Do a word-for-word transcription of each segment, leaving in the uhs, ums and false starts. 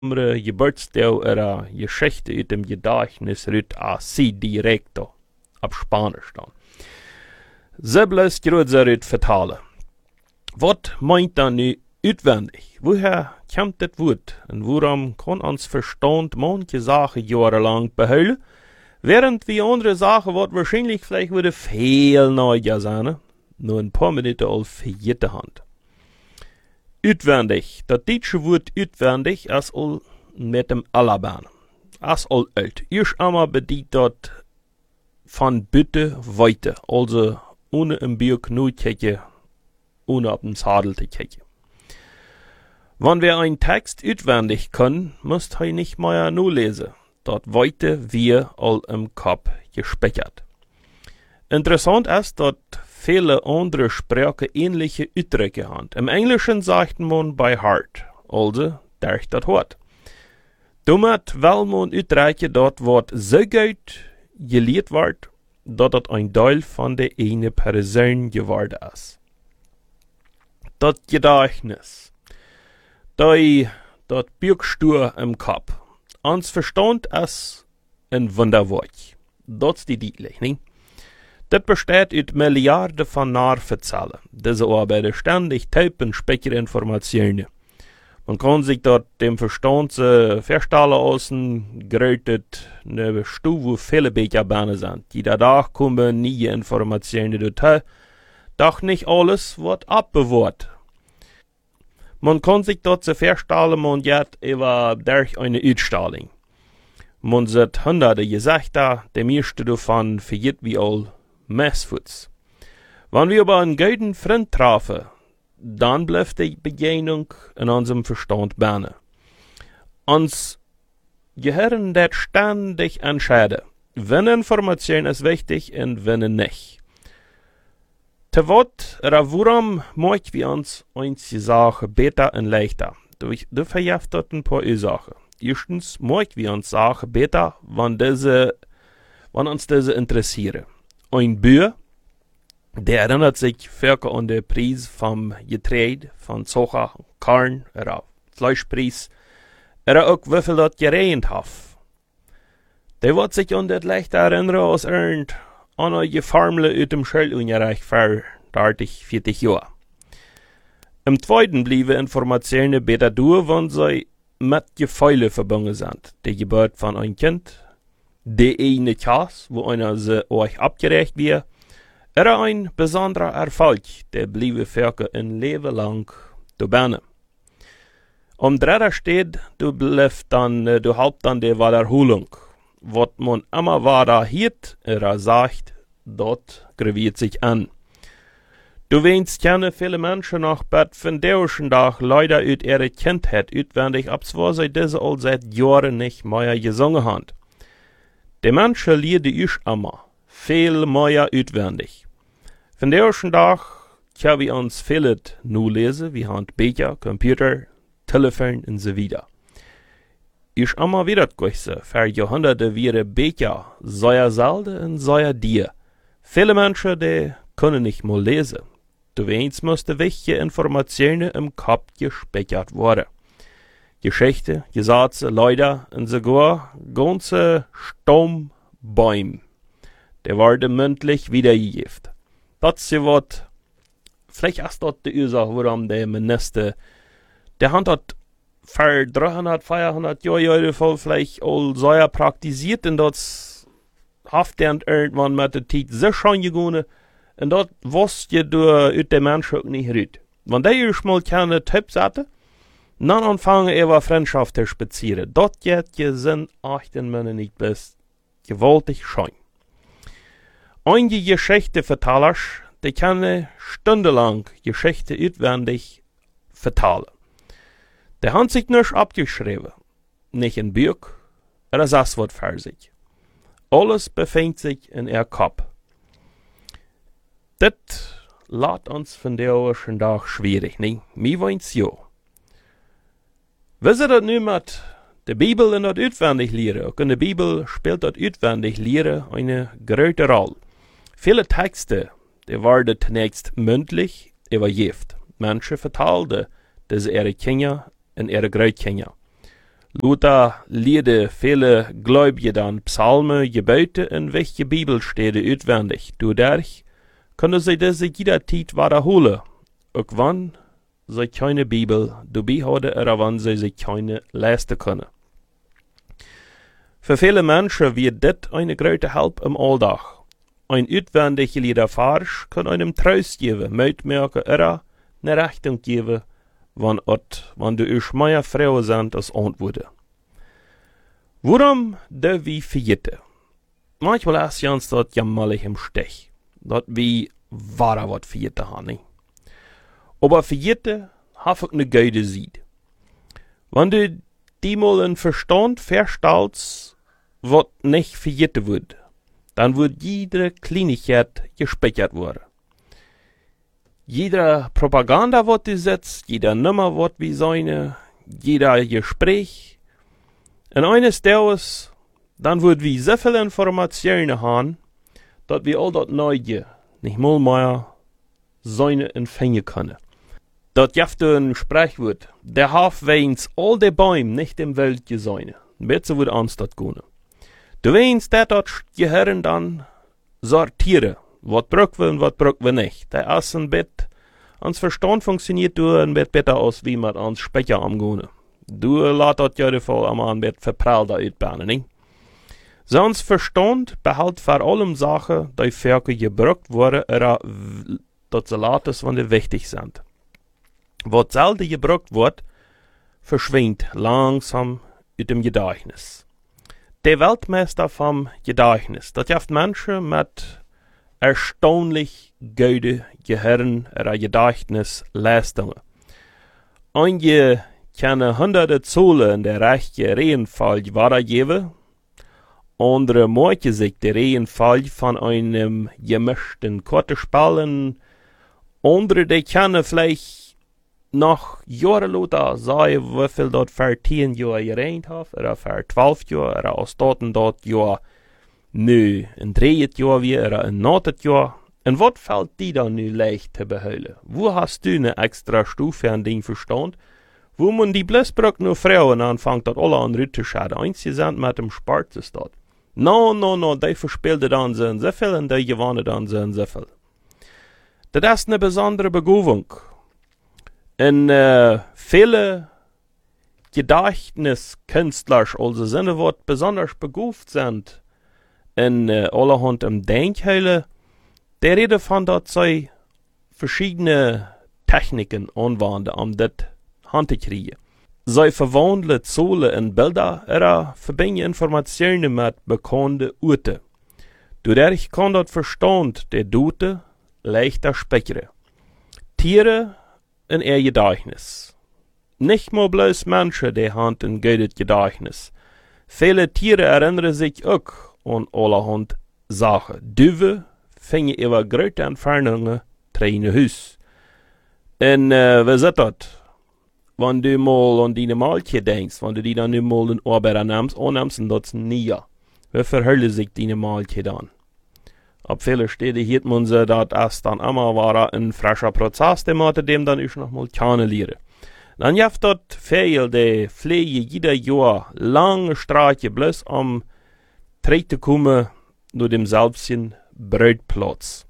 andere Geburtstag oder Geschichte uit dem Gedächtnis rüt a si direkt ab Spanisch dann. Sebles größer rüt vertalen. Was meint dann nu uitwendig? Woher kommt das Wort? Und warum kann uns Verstand manche Sachen jahrelang behalten, während wir andere Sachen, was wahrscheinlich vielleicht würde viel neuer sein, nur ein paar Minuten all verjette Hand. Uitwendig. Das deutsche Wort uitwendig ist all mit dem Alabern. Ist all alt. Erst einmal bedient dort von bitte weiter. Also ohne im Buch nur kicken, ohne auf den Zadel zu kicken. Wenn wir einen Text uitwendig können, müsst ihr nicht mehr nur lesen. Dort weiter wir all im Kopf gespeichert. Interessant ist, dass viele andere Sprachen ähnliche Ausdrücke haben. Im Englischen sagt man by heart, also durch das Wort. Damit will man ausdrücken, dort wird so gut gelehrt wird, dass das ein Teil von der eine Person geworden ist. Das Gedächtnis, die, das Bürgstur im Kopf, uns Verstand ist ein Wunderwort. Das ist die Dietlich, Das besteht aus Milliarden von Nachverzahlen. Diese arbeiten ständig typen speichern Informationen. Man kann sich dort dem Verstand äh, verstellen außen, gerötet, eine Stufe, wo viele Becherbahnen sind. Jeder Tag kommen neue Informationen dazu, doch nicht alles wird abbewahrt. Man kann sich dort so verstellen, man geht über durch eine Ausstellung. Man sieht hunderte Gesichter, der meiste davon vergeht wie all Messfuß. Wenn wir aber einen guten Freund treffen, dann bleibt die Begegnung in unserem Verstand bane. Uns Gehirn das ständig entscheiden, wenn Information ist wichtig und wenn nicht. Te wat oder warum möchten wir uns einige Sachen besser und leichter? Du verjäft dort ein paar Ursachen. Erstens möchten wir uns Sachen besser, wenn, diese, wenn uns diese interessieren. Ein Bauer, der erinnert sich völker an den Preis vom Getreide, von Zucker, Korn oder Fleischpreis, oder auch wie viel das geregnet hat. Der wird sich an das leichter erinnern als irgend einer Gefarmle aus dem Schulunterricht vor dreißig, vierzig Jahren. Im Zweiten blieben Informationen besser durch, wenn sie mit Gefühlen verbunden sind. Die Geburt von einem Kind, die eine Chance, wo einer sie euch abgerecht wird, oder ein besonderer Erfolg, der bliebe für ein Leben lang dabei. Am dritten steht, du bleibst dann, du halbt dann die Wiederholung. Was man immer weiter hört oder sagt, dort graviert sich an. Du weinst keine viele Menschen nach Bett von derischen Tag leider uit ihre Kindheit utwendig, obwohl sie diese all seit Jahren nicht mehr gesungen haben. Die Menschen lehren ich immer viel mehr utwendig. Von derischen Tag können wir uns vieles nur lesen, wie haben Bücher, Computer, Telefon und so weiter. Ich immer wieder gewisse, für Jahrhunderte wären Bücher sehr selten und sehr dir. Viele Menschen, die können nicht mal lesen. Du weinst, mussten wichtige Informationen im Kopf gespeichert werden. Geschichte, Gesetze, Leute und sogar ganze Stammbäume. Die werden mündlich wiedergegeben. Das ist was, vielleicht ist das die Ursache, warum der Minister, der hat das für dreihundert, vierhundert Jahre voll vielleicht all so praktiziert und das hat dann irgendwann mit der Zeit so schon gegangen und das wusste du aus den Menschen auch nicht raus. Wenn der erst mal keine Tipps hatte, dann anfangen über Freundschaft zu spazieren. Das geht je Sinn achten Männer nicht bis gewaltig schön. Einige Geschichtenverteller, die können stundenlang Geschichte auswendig vertalen. Der haben sich nicht abgeschrieben, nicht in Buch, oder das wird für sich. Alles befindet sich in ihr Kopf. Das lässt uns von der ersten Tag schwierig, nicht? Mir wollen's ja. Wisst ihr das nun mit der Bibel und das auswendig lehren? Auch in der Bibel spielt das auswendig lehren eine große Rolle. Viele Texte, die werden zunächst mündlich übergeben. Menschen vertalten diese ihre Kinder und ihre Großkinder. Luther leerde viele Gläubige dann Psalmen, Gebote und wichtige Bibelstellen auswendig. Dadurch können sie diese jederzeit wiederholen, auch wenn sie keine Bibel dabei haben oder wenn sie sich keine leisten können. Für viele Menschen wird das eine große Hilfe im Alltag. Ein auswendig gelehrter Vers kann einem Trost geben, Mutmerken oder eine Richtung geben, wann, ot, wann du euch mehr Frau sind als Antworten. Warum do wir vergeten? Manchmal ist uns das jammerlich im Stich, dass wir wahre was vergeten haben. Aber vergeten hat auch eine gute Seite. Wenn du die mal in Verstand verstellst, was nicht vergeten wird, dann wird jede Kleinigkeit gespeichert worden. Jeder Propaganda wird gesetzt, jeder Nummer wird wie seine, jeder Gespräch. Und eines Tages, dann wird wir so viele Informationen haben, dass wir all das Neue nicht mal mehr seine empfangen können. Das gibt ein Sprichwort, der Haf weins all die Bäume nicht im Welt gesäune. Besser wird Angst das gehen. Du weinst, dass das Gehirn dann sortieren, was brauchen wir und was brauchen wir nicht. Der ist ein Bett, ans Verstand funktioniert du ein Bett besser aus, wie man ans Speicher am gehen. Du lässt das ja Fall am ein Bett verprallter ausbauen, nicht? Sonst Verstand behält vor allem Sachen, die für gebraucht wurden, oder dass sie laten, wenn die wichtig sind. Was selten gebraucht wird, verschwindet langsam aus dem Gedächtnis. Der Weltmeister vom Gedächtnis, das gibt Menschen mit erstaunlich guten Gehirn- oder Gedächtnisleistungen. Einige können hunderte Zahlen in der rechten Reihenfolge weitergeben, andere merken sich die Reihenfolge von einem gemischten Kartenspiel, andere die können vielleicht noch Jahre later sagen, wie viel dort für zehn Jahre gereint hat, oder für zwölf Jahre, oder aus dort dort Jahr nu ein dreht Jahr wie, oder ein notet Jahr. Und was fällt dir dann nu leicht zu behalten? Wo hast du eine extra Stufe an den Verstand, wo man die Blissbrück nur Frauen anfängt, dat alle an Rüte schaden? Einzige sind mit dem Sport ist dort. No, no, no, die verspielte dann so und so viel, und die gewannen dann so und so viel. Das ist eine besondere Begabung. Und äh, viele Gedächtniskünstler, also sind, die besonders begabt sind in äh, allerhand im Denkhöhle, die reden von, dass sie verschiedene Techniken anwenden, um das hinzukriegen. Sie verwandeln Zahlen in Bilder oder verbinden Informationen mit bekannten Orten. Dadurch kann das Verstand der Daten leichter speichern. Tiere in ihr Gedächtnis. Nicht mal bloß Menschen, die haben ein gutes Gedächtnis. Viele Tiere erinnern sich auch an allerhand Sachen. Döwe fingen über große Entfernungen trainen Hus. Und äh, was ist das? Wenn du mal an deine Malche denkst, wenn du die dann mal in Arbeit nimmst, annimmst, das nie. Wie verhält sich deine Malche dann? Ab viele Städte hielt man sie, dass es dann immer war ein frischer Prozess, den man dem dann ich noch mal kennenlernen. Dann gibt es viele, die pflegen jeder Jahr lange Strecke bloß um zu kommen zu dem selbsten Brotplatz.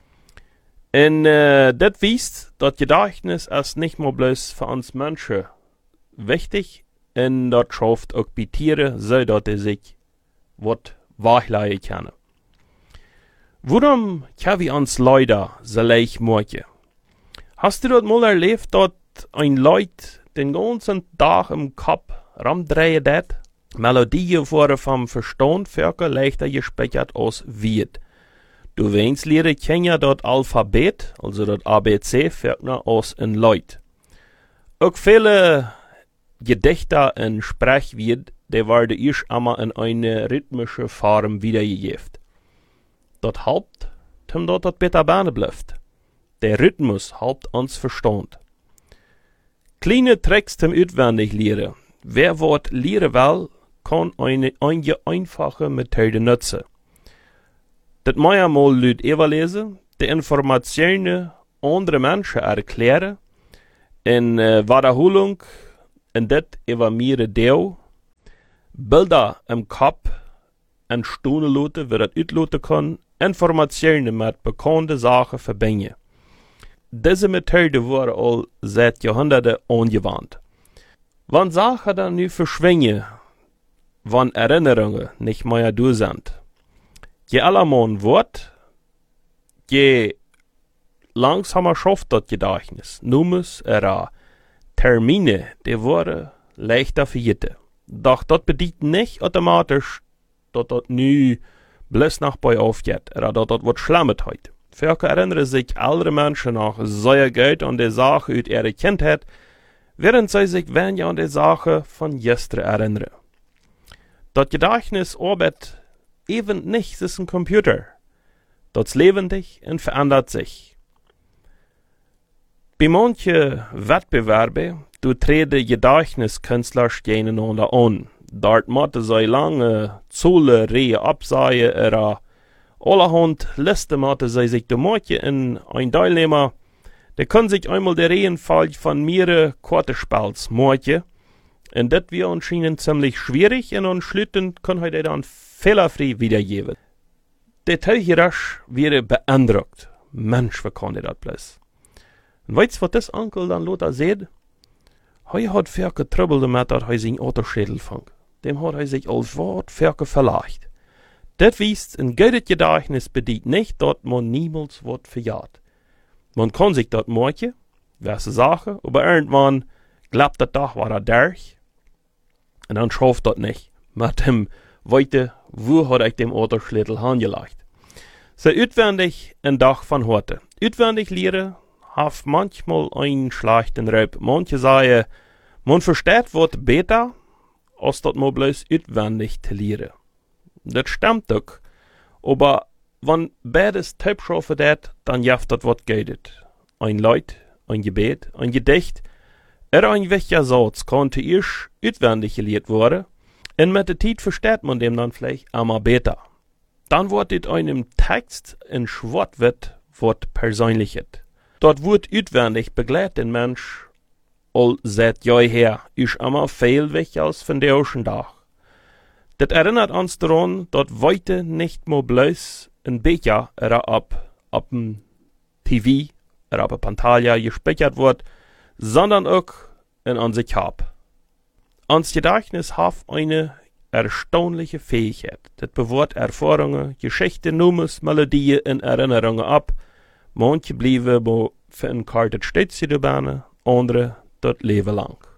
Und äh, das weist, das Gedächtnis ist nicht mal bloß für uns Menschen wichtig, und das schafft auch bei Tieren, so dass sie sich was wachlegen können. Warum können wir uns Leute so leicht machen? Hast du das mal erlebt, dass ein Leut den ganzen Tag im Kopf rumdrehen hat? Melodien worden vom Verstand viel leichter gespeichert als wird. Du weinst lehre kennen das Alphabet, also das A B C, ferner aus ein Leut. Auch viele Gedichte und Sprechwörter, die werden erst einmal in eine rhythmische Form wiedergegeben. Das Haupt, dem dort das besser Bahne bleibt. Der Rhythmus Haupt uns Verstand. Kleine Tricks zum auswendig lernen. Wer Wort lernen will, kann eine, eine einfache Methode nutzen. Das muss ja mal Leute überlesen, die Informationen andere Menschen erklären, in äh, Wiederholung, und das über mehrere Deo, Bilder im Kopf entstehen laten, wie das uitlaten kann, Informationen mit bekannten Sachen verbinden. Diese Methode wurde al seit Jahrhunderten angewandt. Wenn Sachen dann nu verschwinden, wenn Erinnerungen nicht mehr da sind, je allermann wird, je langsamer schafft das Gedächtnis. Nummes era Termine, die worden leichter vergessen. Doch das bedeutet nicht automatisch, dass das nu bloß nach bei aufgeht, oder dass das wird schlimmet heute. Völker erinnern sich ältere Menschen noch sehr gut an die Sache aus ihrer Kindheit, während sie sich weniger an die Sache von gestern erinnern. Das Gedächtnis arbeitet eben nicht, es ist ein Computer. Das ist lebendig und verändert sich. Bei manchen Wettbewerben, du treten Gedächtniskünstler gegeneinander an. Dort müssen sie lange Zahlen Reihe absehen, oder allerhand Listen müssen sie sich da machen in ein Teilnehmer, der kann sich einmal der Reihenfolge von mehreren Quarterspiels machen. Und das wird anscheinend ziemlich schwierig und anschließend kann er dann fehlerfrei wiedergeben. Der Teilherasch wäre beeindruckt. Mensch, wie kann er das bloß? Und weißt du, was das Onkel dann Lothar sieht? Er hat Ferke Trouble damit, dass er seinen Autoschädel fängt. Dem hat er sich als Wort Ferke verleicht. Das wisst, ein gutes Gedächtnis bedeutet nicht, dass man niemals wird verjagt. Man kann sich das machen, welche Sache, aber irgendwann glaubt das doch, war er durch. Und dann schafft das nicht. Mit dem Weite, wo hat ich dem Autoschlüssel angelegt. So auswendig ein Dach von heute. Auswendig lernen hat manchmal einen schlechten Ruf. Manche sagen, man versteht Wort besser, als das mal bloß auswendig zu lernen. Das stimmt doch. Aber wenn beides taub schaffen dat, dann jaft das Wort geht. Ein Lied, ein Gebet, ein Gedicht, oder ein wichtiger Satz kann zuerst auswendig gelehrt werden, und mit der Zeit versteht man dem dann vielleicht einmal besser. Dann wird in einem Text ein Schwartwort wird persönlicht. Dort wird auswendig begleitet den Mensch, all seit Jahr her, ist einmal viel wichtiger als von der ersten Tag. Das erinnert uns daran, dass heute nicht mehr bloß ein Becher oder ab, ab dem T V oder ab der Pantalla gespeichert wird, sondern auch in unser Kopf. Uns Gedächtnis hat eine erstaunliche Fähigkeit. Das bewahrt Erfahrungen, Geschichten, Nummers, Melodien und Erinnerungen ab. Manche bleiben für ein Kartet stets in der Bahn, andere das Leben lang.